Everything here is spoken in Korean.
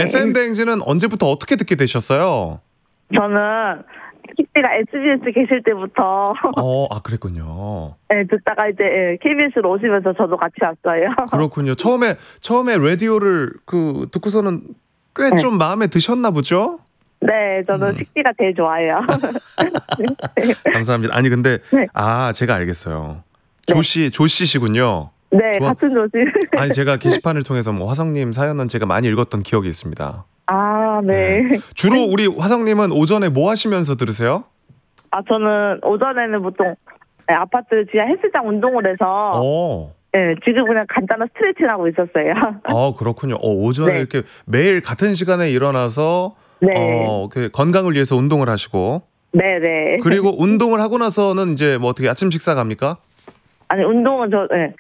FM 대행진은 언제부터 어떻게 듣게 되셨어요? 저는 TV가 SBS 계실 때부터 그랬군요. 네, 듣다가 이제 KBS로 오시면서 저도 같이 왔어요. 그렇군요. 처음에 라디오를 듣고서는 꽤 좀 마음에 드셨나 보죠? 네, 저는 식디가 제일 좋아해요. 감사합니다. 아니 근데 네. 제가 알겠어요. 조씨시군요. 네, 같은 조씨. 아니 제가 게시판을 통해서 화성님 사연은 제가 많이 읽었던 기억이 있습니다. 네. 주로 우리 화성님은 오전에 뭐 하시면서 들으세요? 저는 오전에는 보통 아파트 지하 헬스장 운동을 해서 지금 그냥 간단한 스트레칭 하고 있었어요. 그렇군요. 오전에 이렇게 매일 같은 시간에 일어나서 건강을 위해서 운동을 하시고 네네. 그리고 운동을 하고 나서는 이제 뭐 어떻게 아침 식사 갑니까? 아니 운동은